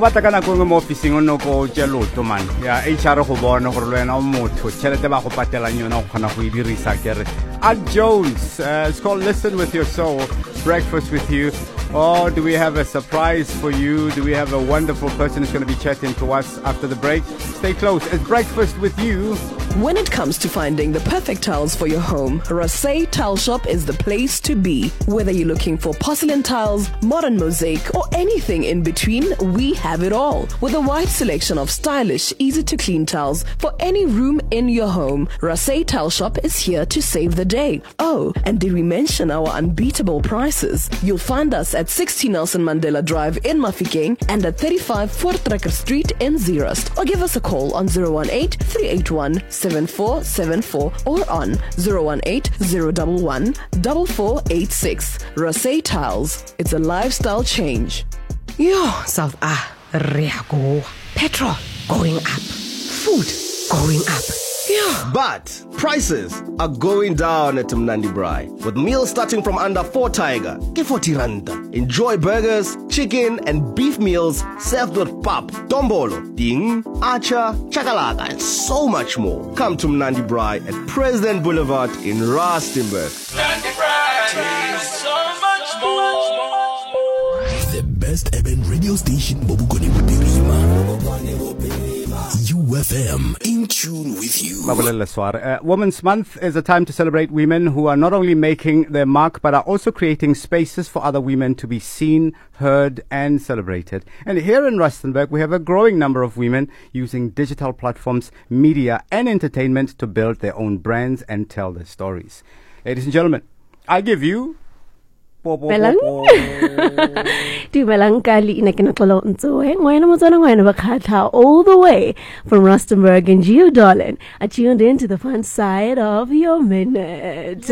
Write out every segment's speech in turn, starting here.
go batla kana go mo officing o no go tseloto man ya HR go bona gore le wena o motho tšhelete ba go patelang yona go khona go e dirisa kere at Jones. It's called Listen with Your Soul, breakfast with you. Oh, do we have a surprise for you? Do we have a wonderful person who's going to be chatting to us after the break? Stay close. It's breakfast with you. When it comes to finding the perfect tiles for your home, Rasay Tile Shop is the place to be. Whether you're looking for porcelain tiles, modern mosaic, or anything in between, we have it all. With a wide selection of stylish, easy-to-clean tiles for any room in your home, Rasay Tile Shop is here to save the day. Oh, and did we mention our unbeatable prices? You'll find us at 60 Nelson Mandela Drive in Mafikeng and at 35 Voortrekker Street in Zeerust. Or give us a call on 018-381-7474 or on 018-011-4486. Rasay Tiles. It's a lifestyle change. Yo, South Riago. Petrol going up. Food going up. Yeah. But prices are going down at Mnandi Braai. With meals starting from under 4 tiger, ke 40 randa. Enjoy burgers, chicken and beef meals served with pap, dombolo, ding, acha, chakalaka and so much more. Come to Mnandi Braai at President Boulevard in Rustenburg. Mnandi Braai, so much more. The best urban radio station, Bobukone Budirima. UFM, in tune with you. Women's Month is a time to celebrate women who are not only making their mark but are also creating spaces for other women to be seen, heard and celebrated. And here in Rustenburg, we have a growing number of women using digital platforms, media and entertainment to build their own brands and tell their stories. Ladies and gentlemen, I give you Dumelang kali ina kinaxolo ntsoe ngwana motsana ngwana bakhatha all the way from Rustenburg and you darling are tuned in to the fun side of your minute.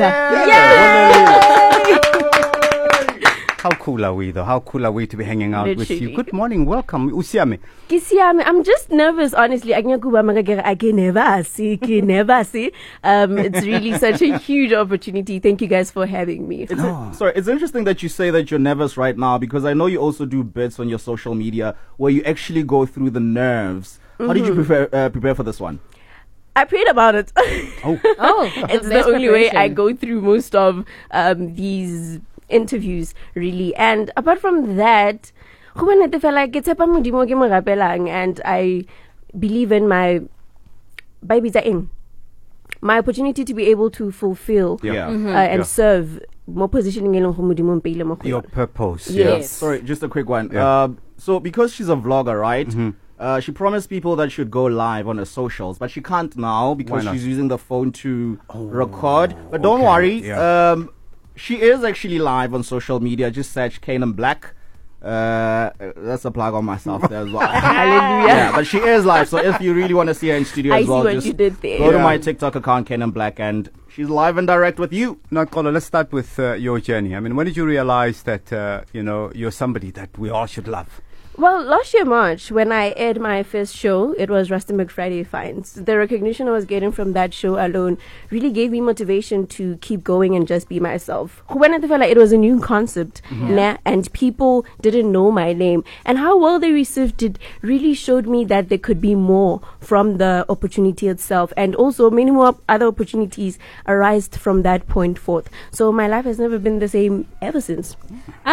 Yay! How cool are we though? How cool are we to be hanging out with you? Good morning, welcome. Usiame. Kisiame, I'm just nervous, honestly. I can never see. It's really such a huge opportunity. Thank you guys for having me. Sorry, it's interesting that you say that you're nervous right now because I know you also do bits on your social media where you actually go through the nerves. How did you prepare for this one? I prayed about it. It's the only way I go through most of these interviews, really. And apart from that, and I believe in my opportunity to be able to fulfill and serve more positioning your purpose. Yes. Sorry, just a quick one. So because she's a vlogger, right? She promised people that she'd go live on her socials, but she can't now because she's using the phone to record. But don't worry. She is actually live on social media. Just search Canaan Black. That's a plug on myself there as well. Hallelujah. Yeah, but she is live. So if you really want to see her in studio as well, just go to my TikTok account, Canaan Black, and she's live and direct with you. Now, Kolo, let's start with your journey. I mean, when did you realize that you're somebody that we all should love? Well, last year March, when I aired my first show, it was Rustenburg Friday Finds. The recognition I was getting from that show alone really gave me motivation to keep going and just be myself. When I felt like it was a new concept, and people didn't know my name, and how well they received it really showed me that there could be more from the opportunity itself, and also many more other opportunities arised from that point forth. So my life has never been the same ever since.